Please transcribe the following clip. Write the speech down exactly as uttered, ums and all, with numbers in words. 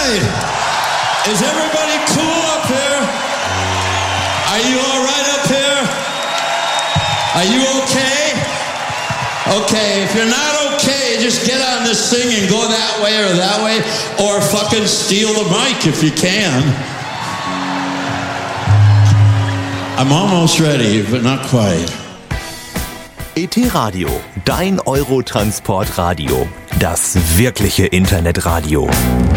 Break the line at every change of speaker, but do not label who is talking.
right. Is everybody cool up here? Are you all right up here? Are you okay? Okay, if you're not okay, just get on this thing and go that way or that way, or fucking steal the mic if you can. I'm almost ready, but not quite.
E T Radio, dein Eurotransport-Radio. Das wirkliche Internetradio.